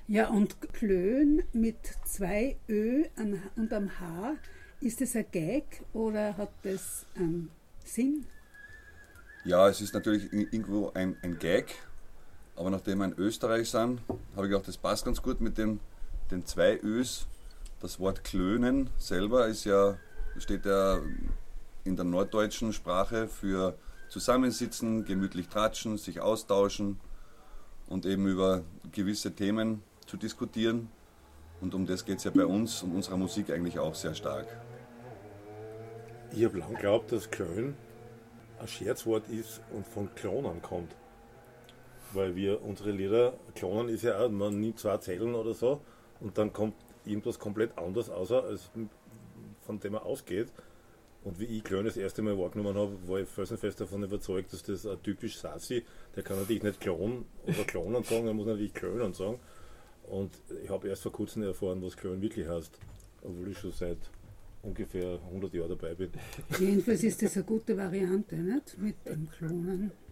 Ja, und Klön mit zwei Ö und am H, ist das ein Gag oder hat das einen Sinn? Ja, es ist natürlich irgendwo ein Gag, aber nachdem wir in Österreich sind, habe ich gedacht, das passt ganz gut mit den zwei Ös. Das Wort Klönen selber steht ja in der norddeutschen Sprache für zusammensitzen, gemütlich tratschen, sich austauschen und eben über gewisse Themen zu diskutieren. Und um das geht es ja bei uns und unserer Musik eigentlich auch sehr stark. Ich habe lang geglaubt, dass Klön ein Scherzwort ist und von Klonen kommt. Weil wir unsere Lieder, Klonen ist ja auch, man nimmt zwei Zeilen oder so und dann kommt irgendwas komplett anders außer, als von dem man ausgeht. Und wie ich Klön das erste Mal wahrgenommen habe, war ich felsenfest davon überzeugt, dass das ein typisch Sassi, der kann natürlich nicht Klon oder Klonen sagen, er muss natürlich Klönen sagen. Und ich habe erst vor kurzem erfahren, was Klön wirklich heißt, obwohl ich schon seit ungefähr 100 Jahren dabei bin. Jedenfalls ist das eine gute Variante, nicht? Mit dem Klonen.